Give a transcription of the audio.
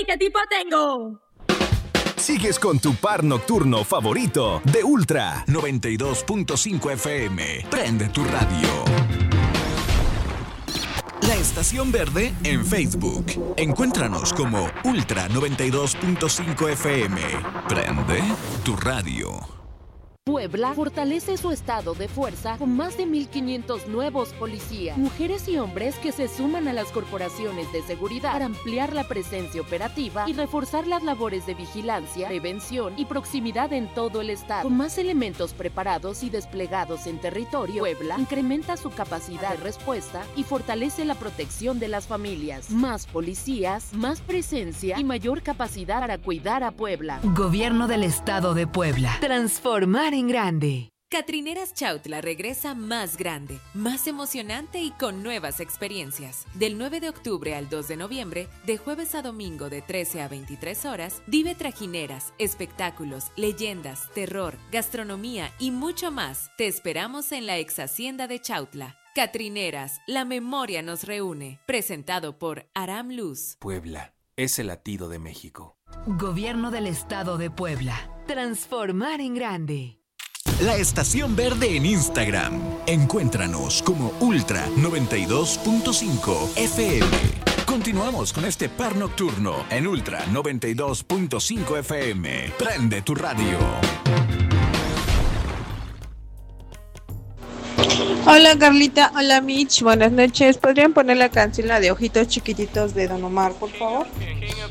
qué tipo tengo. Sigues con tu par nocturno favorito de Ultra 92.5 FM. Prende tu radio. La Estación Verde en Facebook. Encuéntranos como Ultra 92.5 FM. Prende tu radio. Puebla fortalece su estado de fuerza con más de 1,500 nuevos policías, mujeres y hombres que se suman a las corporaciones de seguridad para ampliar la presencia operativa y reforzar las labores de vigilancia, prevención y proximidad en todo el estado. Con más elementos preparados y desplegados en territorio, Puebla incrementa su capacidad de respuesta y fortalece la protección de las familias. Más policías, más presencia y mayor capacidad para cuidar a Puebla. Gobierno del Estado de Puebla. Transformar en grande. Catrineras Chautla regresa más grande, más emocionante y con nuevas experiencias. Del 9 de octubre al 2 de noviembre, de jueves a domingo de 13 a 23 horas, vive trajineras, espectáculos, leyendas, terror, gastronomía y mucho más. Te esperamos en la ex hacienda de Chautla. Catrineras, la memoria nos reúne. Presentado por Aram Luz. Puebla es el latido de México. Gobierno del Estado de Puebla. Transformar en grande. La Estación Verde en Instagram. Encuéntranos como Ultra 92.5 FM. Continuamos con este par nocturno en Ultra 92.5 FM. Prende tu radio. Hola Carlita, hola Mitch, buenas noches. ¿Podrían poner la canción la de Ojitos Chiquititos de Don Omar, por favor?